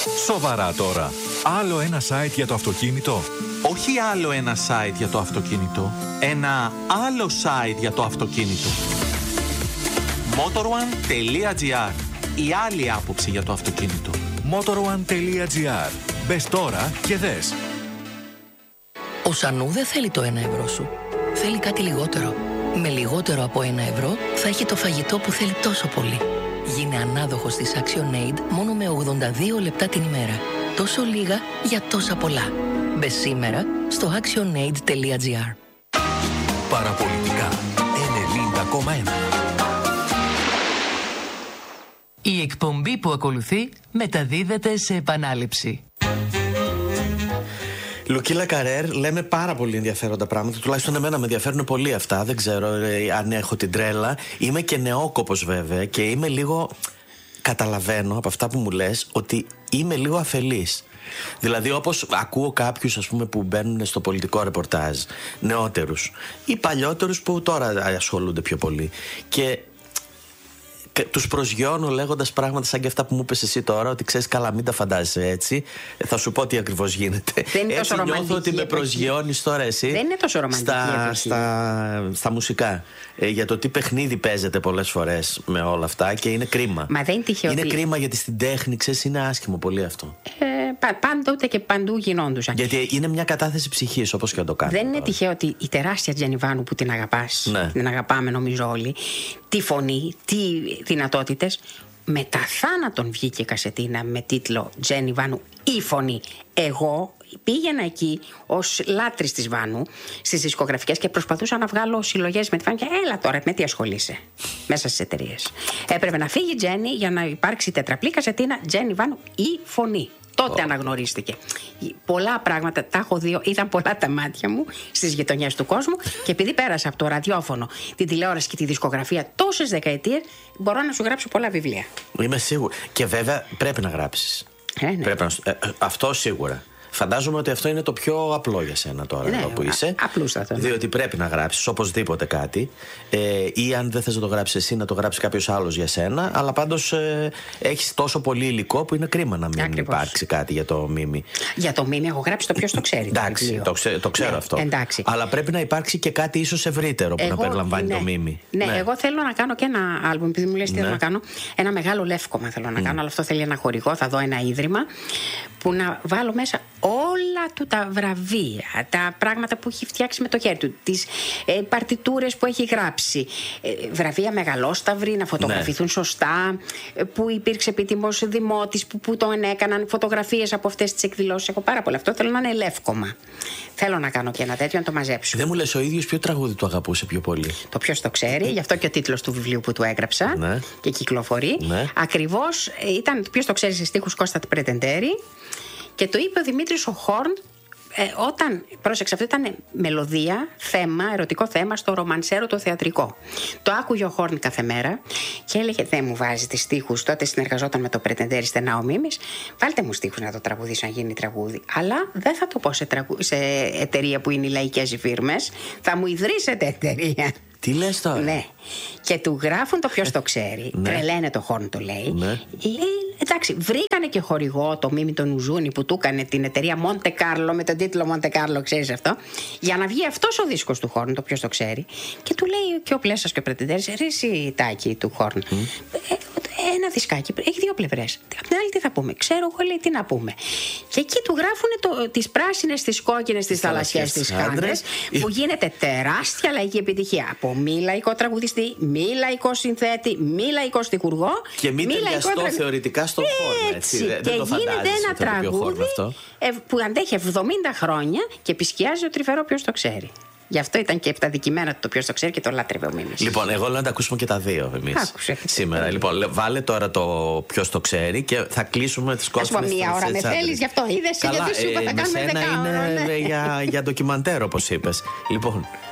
Σοβαρά τώρα. Άλλο ένα site για το αυτοκίνητο. Όχι άλλο ένα site για το αυτοκίνητο. Ένα άλλο site για το αυτοκίνητο. Motor1.gr. Η άλλη άποψη για το αυτοκίνητο. Motor1.gr. Μπες τώρα και δες. Ο Σανού δεν θέλει το 1 ευρώ σου. Θέλει κάτι λιγότερο. Με λιγότερο από 1 ευρώ θα έχει το φαγητό που θέλει τόσο πολύ. Γίνε ανάδοχος της ActionAid μόνο με 82 λεπτά την ημέρα. Τόσο λίγα για τόσα πολλά. Μπες σήμερα στο actionaid.gr. Παραπολιτικά 90,1. Η εκπομπή που ακολουθεί μεταδίδεται σε επανάληψη. Λουκίλα Καρέρ, λέμε πάρα πολύ ενδιαφέροντα πράγματα. Τουλάχιστον εμένα με ενδιαφέρουν πολύ αυτά. Δεν ξέρω αν έχω την τρέλα. Είμαι και νεόκοπος βέβαια και είμαι λίγο. Καταλαβαίνω από αυτά που μου λες ότι είμαι λίγο αφελής. Δηλαδή, όπως ακούω κάποιους, ας πούμε, που μπαίνουν στο πολιτικό ρεπορτάζ, νεότερους ή παλιότερους που τώρα ασχολούνται πιο πολύ. Και τους προσγειώνω λέγοντας πράγματα σαν και αυτά που μου είπες εσύ τώρα, ότι ξέρεις καλά, μην τα φαντάζεσαι έτσι. Θα σου πω τι ακριβώς γίνεται. Δεν είναι έτσι νιώθω ότι με προσγειώνεις τώρα εσύ. Δεν είναι τόσο ρομαντική στα μουσικά. Για το τι παιχνίδι παίζεται πολλές φορές με όλα αυτά και είναι κρίμα. Μα δεν είναι τυχαίο. Είναι κρίμα γιατί στην τέχνη, ξέρεις, είναι άσχημο πολύ αυτό. Πάντοτε και παντού γινόντουσαν. Γιατί είναι μια κατάθεση ψυχής, όπως και να το κάνουμε. Δεν είναι τώρα τυχαίο ότι η τεράστια Τζενιβάνου που την αγαπάς, ναι, την αγαπάμε νομίζω όλοι, τι φωνή, τι δυνατότητες. Μετά θάνατον βγήκε κασετίνα με τίτλο Τζένι Βάνου η φωνή. Εγώ πήγαινα εκεί ως λάτρης της Βάνου στις δισκογραφικές και προσπαθούσα να βγάλω συλλογές με τη Βάνου και έλα τώρα με τι ασχολείσαι μέσα στις εταιρείες. Έπρεπε να φύγει η Τζένι για να υπάρξει τετραπλή κασετίνα Τζένι Βάνου η φωνή. Τότε αναγνωρίστηκε. Πολλά πράγματα τα έχω δει, ήταν πολλά τα μάτια μου στις γειτονιές του κόσμου και επειδή πέρασα από το ραδιόφωνο, την τηλεόραση και τη δισκογραφία τόσες δεκαετίες, μπορώ να σου γράψω πολλά βιβλία. Είμαι σίγουρη. Και βέβαια πρέπει να γράψεις. Ναι. Πρέπει αυτό σίγουρα. Φαντάζομαι ότι αυτό είναι το πιο απλό για σένα τώρα, ναι, εδώ που είσαι. Απλούστατο. Διότι πρέπει να γράψεις οπωσδήποτε κάτι. Ή αν δεν θες να το γράψεις εσύ, να το γράψει κάποιος άλλος για σένα. Αλλά πάντως έχεις τόσο πολύ υλικό που είναι κρίμα να μην υπάρξει κάτι για το Μίμη. Για το Μίμη έχω γράψει το ποιος το ξέρει. Εντάξει, το ξέρω αυτό. Εντάξει. Αλλά πρέπει να υπάρξει και κάτι ίσως ευρύτερο που να περιλαμβάνει το Μίμη. Ναι, εγώ θέλω να κάνω και ένα άλμπουμ, επειδή μου λες τι θέλω να κάνω. Ένα μεγάλο λεύκομα θέλω να κάνω, αλλά αυτό θέλει ένα χορηγό. Θα δω ένα ίδρυμα που να βάλω μέσα όλα του τα βραβεία, τα πράγματα που έχει φτιάξει με το χέρι του, τις παρτιτούρες που έχει γράψει, βραβεία μεγαλόσταυροι, να φωτογραφηθούν σωστά, που υπήρξε επίτιμος δημότης που τον έκαναν, φωτογραφίες από αυτές τις εκδηλώσεις. Έχω πάρα πολλά. Αυτό θέλω να είναι λεύκομα. Θέλω να κάνω και ένα τέτοιο, να το μαζέψω. Δεν μου λες ο ίδιος ποιο τραγούδι του αγαπούσε πιο πολύ? Το ποιος το ξέρει, γι' αυτό και ο τίτλος του βιβλίου που του έγραψα και κυκλοφορεί. Ακριβώς ήταν ποιος το ξέρει σε στίχους Κώστα Πρετεντέρη. Και το είπε ο Δημήτρης ο Χόρν όταν, πρόσεξε, αυτό ήταν μελωδία, θέμα, ερωτικό θέμα στο ρομανσέρο το θεατρικό. Το άκουγε ο Χόρν κάθε μέρα και έλεγε δεν μου βάζει τις στίχους. Τότε συνεργαζόταν με το Πρετεντέρη στενά ο Μίμης. Βάλτε μου στίχους να το τραγουδήσω αν γίνει τραγούδι. Αλλά δεν θα το πω σε εταιρεία που είναι οι λαϊκές οι φίρμες. Θα μου ιδρύσετε εταιρεία. Τι λες τώρα? Ναι. Και του γράφουν το ποιος το ξέρει. Τρελαίνε το Χόρν το λέει. Λέει εντάξει, βρήκανε και χορηγό το Μίμη τον Ουζούνη που του έκανε την εταιρεία Monte Carlo με τον τίτλο Monte Carlo, ξέρεις αυτό. Για να βγει αυτός ο δίσκος του Χόρν, το ποιος το ξέρει. Και του λέει και ο Πλέσας και ο Πρετεντέρης, ρε εσύ Τάκη του Χόρν. Ένα δισκάκι, έχει δύο πλευρές. Απ' την άλλη τι θα πούμε? Ξέρω εγώ, λέει, τι να πούμε. Και εκεί του γράφουν τις πράσινες, τις κόκκινες, τις θαλασσιές, τις χάντρες, που γίνεται τεράστια λαϊκή επιτυχία. Από μη λαϊκό τραγουδιστή, μη λαϊκό συνθέτη, μη λαϊκό στιχουργό. Και μη ταιριαστό θεωρητικά στον χώρο. Έτσι. Και γίνεται ένα τραγούδι που αντέχει 70 χρόνια και επισκιάζει ο Τρυφερό ποιος το ξέρει. Γι' αυτό ήταν και επταδικημένα το ποιος το ξέρει και το λάτρευε ο Μίμης. Λοιπόν, εγώ λέω να τα ακούσουμε και τα δύο εμείς. Σήμερα. Λοιπόν, βάλε τώρα το ποιος το ξέρει και θα κλείσουμε τις κότσινες. Ας πούμε, μία ώρα με θέλεις, γι' αυτό είδες. Καλά, γιατί σου είπα θα κάνουμε 10 ώρα. Είναι για ντοκιμαντέρ, όπως είπες. Λοιπόν.